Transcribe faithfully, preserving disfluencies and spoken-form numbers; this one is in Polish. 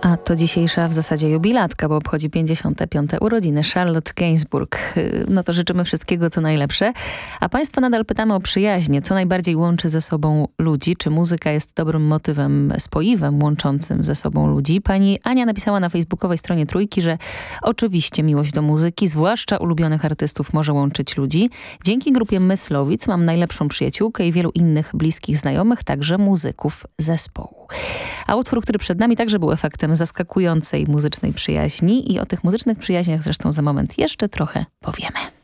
A to dzisiejsza w zasadzie jubilatka, bo obchodzi pięćdziesiąte piąte urodziny Charlotte Gainsbourg. No to życzymy wszystkiego, co najlepsze. A Państwa nadal pytamy o przyjaźnie. Co najbardziej łączy ze sobą ludzi? Czy muzyka jest dobrym motywem, spoiwem łączącym ze sobą ludzi? Pani Ania napisała na facebookowej stronie Trójki, że oczywiście miłość do muzyki, zwłaszcza ulubionych artystów, może łączyć ludzi. Dzięki grupie Myslowic mam najlepszą przyjaciółkę i wielu innych bliskich znajomych, także muzyków zespołu. A utwór, który przed nami, także był efektem zaskakującej muzycznej przyjaźni i o tych muzycznych przyjaźniach zresztą za moment jeszcze trochę powiemy.